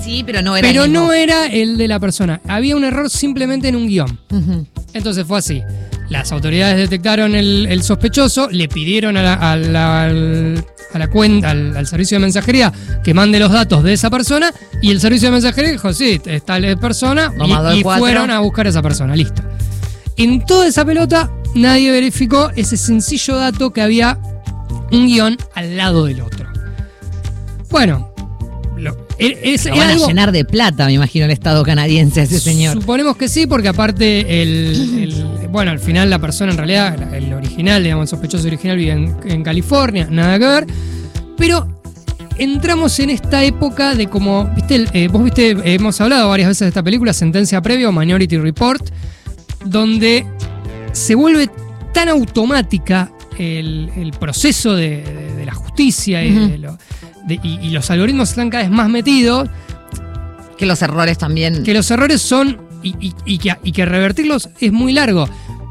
sí, pero no era Pero el mismo. no era el de la persona. Había un error simplemente en un guión. Ujú. Entonces fue así. Las autoridades detectaron el sospechoso, le pidieron al servicio de mensajería que mande los datos de esa persona y el servicio de mensajería dijo, sí, es tal persona y fueron a buscar a esa persona, listo. En toda esa pelota nadie verificó ese sencillo dato que había un guión al lado del otro. Bueno, Lo van a llenar de plata, me imagino, el Estado canadiense a ese señor. Suponemos que sí, porque aparte bueno, al final la persona en realidad, el original, digamos, el sospechoso original vive en California, nada que ver. Pero entramos en esta época de como, vos viste, hemos hablado varias veces de esta película, Sentencia Previa o Minority Report, donde se vuelve tan automática el proceso de la justicia y los algoritmos están cada vez más metidos. Que los errores también. Que los errores son. Y que revertirlos es muy largo.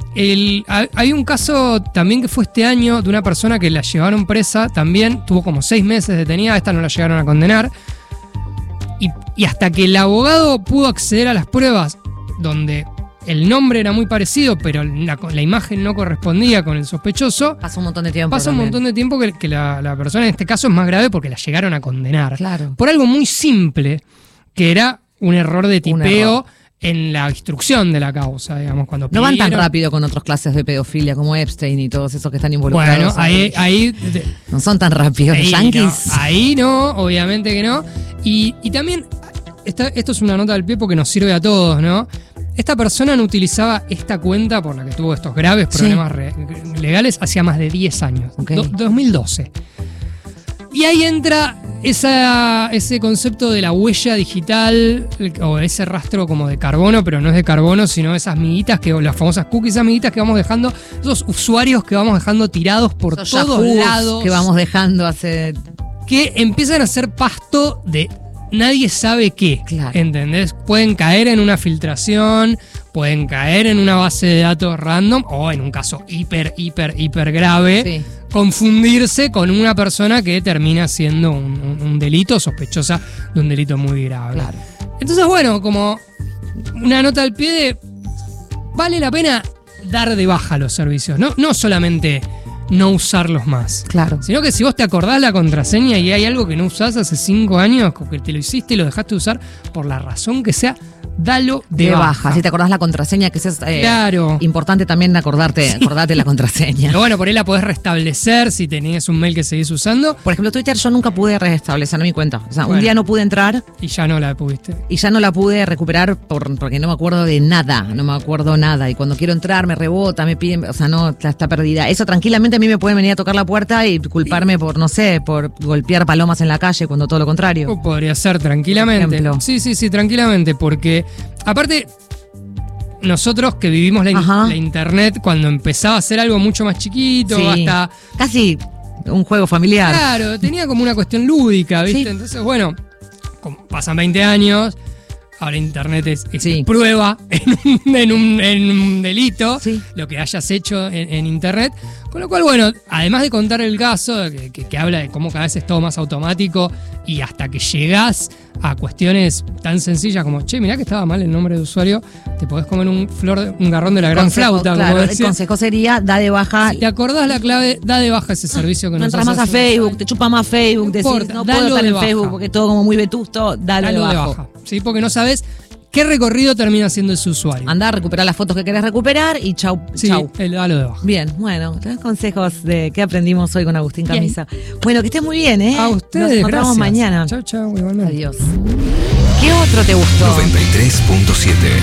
Hay un caso también que fue este año de una persona que la llevaron presa también. Tuvo como 6 meses detenida. Esta no la llegaron a condenar. Y hasta que el abogado pudo acceder a las pruebas donde el nombre era muy parecido, pero la imagen no correspondía con el sospechoso. Pasó un montón de tiempo. Pasa un montón de tiempo que la persona en este caso es más grave porque la llegaron a condenar. Claro. Por algo muy simple, que era un error de tipeo en la instrucción de la causa, digamos, cuando no van tan rápido con otras clases de pedofilia como Epstein y todos esos que están involucrados. Bueno, ahí no son tan rápidos los yanquis. No, ahí no, obviamente que no. Y también, esto es una nota del pie porque nos sirve a todos, ¿no? Esta persona no utilizaba esta cuenta por la que tuvo estos graves problemas legales hacía más de 10 años. Okay. 2012. Y ahí entra ese concepto de la huella digital o ese rastro como de carbono, pero no es de carbono, sino esas miguitas, las famosas cookies, esas miguitas que vamos dejando, esos usuarios que vamos dejando tirados por todos lados. Que vamos dejando hace... Que empiezan a ser pasto de nadie sabe qué, claro. ¿Entendés? Pueden caer en una filtración, pueden caer en una base de datos random o en un caso hiper grave, confundirse con una persona que termina siendo un delito, sospechosa de un delito muy grave. Claro. Entonces, bueno, como una nota al pie de vale la pena dar de baja los servicios, no solamente no usarlos más. Claro. Sino que si vos te acordás la contraseña y hay algo que no usás hace 5 años, que te lo hiciste y lo dejaste de usar por la razón que sea, dalo de baja. Si te acordás la contraseña, que es claro. Importante también acordarte la contraseña. Pero bueno, por ahí la podés restablecer si tenías un mail que seguís usando. Por ejemplo, Twitter yo nunca pude restablecer mi cuenta. O sea, un día no pude entrar. Y ya no la pudiste. Y ya no la pude recuperar porque no me acuerdo de nada. No me acuerdo nada. Y cuando quiero entrar me rebota, me piden, o sea, no, está perdida. Eso tranquilamente a mí me pueden venir a tocar la puerta y culparme por golpear palomas en la calle, cuando todo lo contrario. Podría ser tranquilamente. Sí, tranquilamente, porque aparte, nosotros que vivimos la internet cuando empezaba a ser algo mucho más chiquito, hasta casi un juego familiar. Claro, tenía como una cuestión lúdica, ¿viste? Sí. Entonces, bueno, pasan 20 años, ahora internet es prueba en un delito, lo que hayas hecho en internet. Con lo cual, bueno, además de contar el caso, que habla de cómo cada vez es todo más automático y hasta que llegás a cuestiones tan sencillas como, che, mirá que estaba mal el nombre de usuario, te podés comer un garrón de la gran flauta. Claro, como el consejo sería, da de baja. Si te acordás la clave, da de baja ese servicio que no nos entras más a Facebook, te chupa más Facebook, decís, no puedo estar en Facebook porque es todo como muy vetusto, dalo de baja. Sí, porque no sabes qué recorrido termina haciendo ese usuario. Andá a recuperar las fotos que querés recuperar y chau. Dalo de baja. Bien, bueno, 3 consejos de qué aprendimos hoy con Agustín Camisa. Bueno, que estés muy bien, ¿eh? A ustedes, nos encontramos mañana. Chau, igualmente. Adiós. ¿Qué otro te gustó? 93.7